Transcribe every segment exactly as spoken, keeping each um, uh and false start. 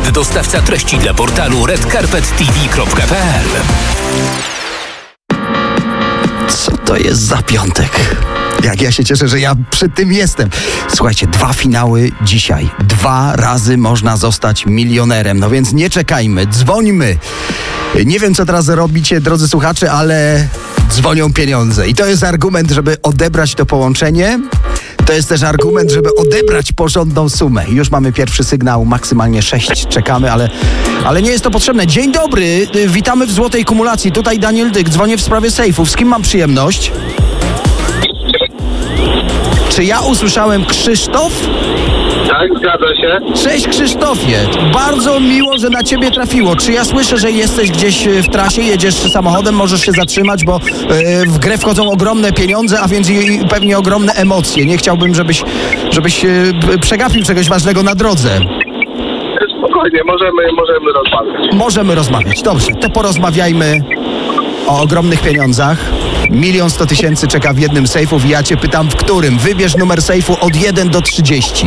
jest dostawca treści dla portalu red carpet t v kropka p l. Co to jest za piątek? Jak ja się cieszę, że ja przy tym jestem. Słuchajcie, dwa finały dzisiaj. Dwa razy można zostać milionerem. No więc nie czekajmy, dzwońmy. Nie wiem, co teraz robicie, drodzy słuchacze, ale dzwonią pieniądze. I to jest argument, żeby odebrać to połączenie. To jest też argument, żeby odebrać porządną sumę. Już mamy pierwszy sygnał, maksymalnie sześć czekamy, ale, ale nie jest to potrzebne. Dzień dobry, witamy w Złotej Kumulacji. Tutaj Daniel Dyk, dzwonię w sprawie sejfów. Z kim mam przyjemność? Czy ja usłyszałem Krzysztof? Tak, zgadza się. Cześć Krzysztofie, bardzo miło, że na ciebie trafiło. Czy ja słyszę, że jesteś gdzieś w trasie, jedziesz samochodem, możesz się zatrzymać, bo yy, w grę wchodzą ogromne pieniądze, a więc i, i pewnie ogromne emocje. Nie chciałbym, żebyś, żebyś yy, przegapił czegoś ważnego na drodze. Spokojnie, możemy, możemy rozmawiać. Możemy rozmawiać, dobrze, to porozmawiajmy o ogromnych pieniądzach. Milion sto tysięcy czeka w jednym sejfów i ja cię pytam, w którym? Wybierz numer sejfu od jeden do trzydziestu.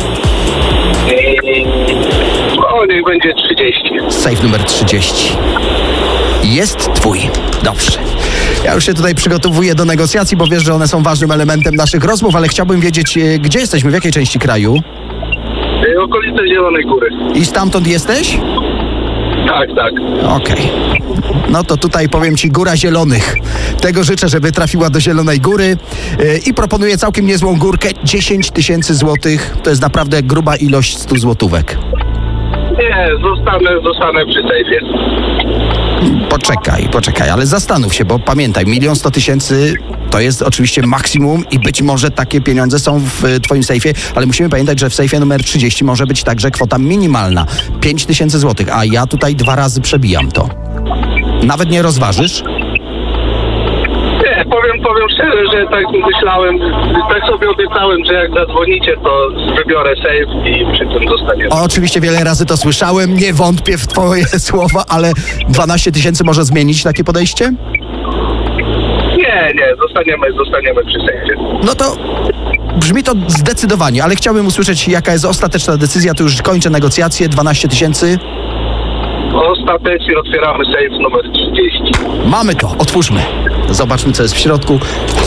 O, niech będzie trzydzieści. Sejf numer trzydzieści. Jest twój. Dobrze. Ja już się tutaj przygotowuję do negocjacji, bo wiesz, że one są ważnym elementem naszych rozmów, ale chciałbym wiedzieć, gdzie jesteśmy, w jakiej części kraju? Okolice Zielonej Góry. I stamtąd jesteś? Tak, tak. Okej. Okay. No to tutaj powiem ci Góra Zielonych. Tego życzę, żeby trafiła do Zielonej Góry yy, i proponuję całkiem niezłą górkę. dziesięć tysięcy złotych. To jest naprawdę gruba ilość stu złotówek. Nie, zostanę, zostanę przy sejfie. Poczekaj, poczekaj, ale zastanów się, bo pamiętaj, milion sto tysięcy to jest oczywiście maksimum i być może takie pieniądze są w twoim sejfie, ale musimy pamiętać, że w sejfie numer trzydzieści może być także kwota minimalna. pięć tysięcy złotych, a ja tutaj dwa razy przebijam to. Nawet nie rozważysz? Nie, powiem, powiem szczerze, że tak myślałem, tak sobie obiecałem, że jak zadzwonicie, to wybiorę sejf i przy tym zostaniemy. Oczywiście wiele razy to słyszałem, nie wątpię w twoje słowa, ale dwanaście tysięcy może zmienić takie podejście? Nie, nie, zostaniemy, zostaniemy przy sejfie. No to brzmi to zdecydowanie, ale chciałbym usłyszeć, jaka jest ostateczna decyzja, to już kończę negocjacje, dwanaście tysięcy. Ostatecznie otwieramy sejf numer trzydzieści. Mamy to, otwórzmy. Zobaczmy, co jest w środku.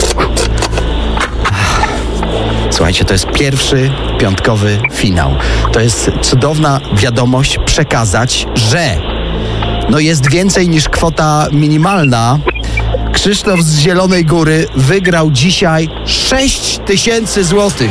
Słuchajcie, to jest pierwszy piątkowy finał. To jest cudowna wiadomość przekazać, że no jest więcej niż kwota minimalna. Krzysztof z Zielonej Góry wygrał dzisiaj sześć tysięcy złotych.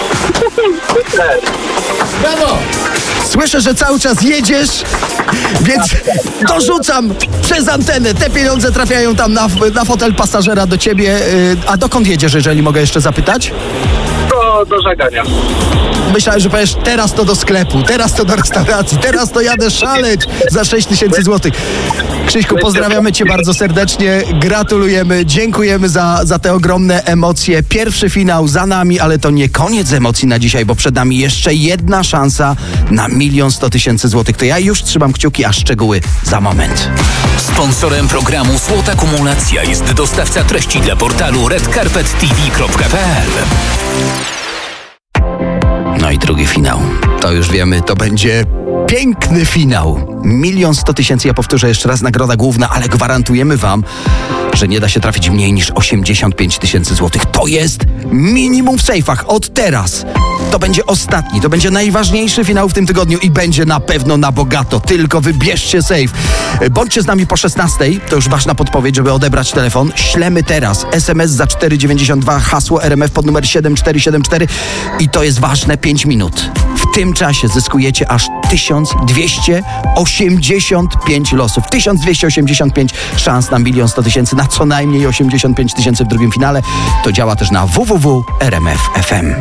Brawo! Słyszę, że cały czas jedziesz, więc dorzucam przez antenę. Te pieniądze trafiają tam na, na fotel pasażera do ciebie. A dokąd jedziesz, jeżeli mogę jeszcze zapytać? Do, do żegania. Myślałem, że powiesz, teraz to do sklepu, teraz to do restauracji, teraz to jadę szaleć za sześć tysięcy złotych. Krzyśku, pozdrawiamy cię bardzo serdecznie, gratulujemy, dziękujemy za, za te ogromne emocje. Pierwszy finał za nami, ale to nie koniec emocji na dzisiaj, bo przed nami jeszcze jedna szansa na milion sto tysięcy złotych. To ja już trzymam kciuki, a szczegóły za moment. Sponsorem programu Złota Kumulacja jest dostawca treści dla portalu red carpet t v kropka p l. No i drugi finał. To już wiemy, to będzie piękny finał. Milion sto tysięcy, ja powtórzę jeszcze raz, nagroda główna, ale gwarantujemy wam, że nie da się trafić mniej niż osiemdziesiąt pięć tysięcy złotych. To jest minimum w sejfach od teraz. To będzie ostatni, to będzie najważniejszy finał w tym tygodniu i będzie na pewno na bogato. Tylko wybierzcie sejf. Bądźcie z nami po szesnastej, to już ważna podpowiedź, żeby odebrać telefon. Ślemy teraz es em es za cztery dziewięćdziesiąt dwa, hasło er em ef pod numer siedem cztery siedem cztery i to jest ważne, pięć minut. W tym czasie zyskujecie aż tysiąc dwieście osiemdziesiąt pięć losów. tysiąc dwieście osiemdziesiąt pięć szans na milion sto tysięcy, na co najmniej osiemdziesiąt pięć tysięcy w drugim finale. To działa też na w w w kropka r m f kropka f m.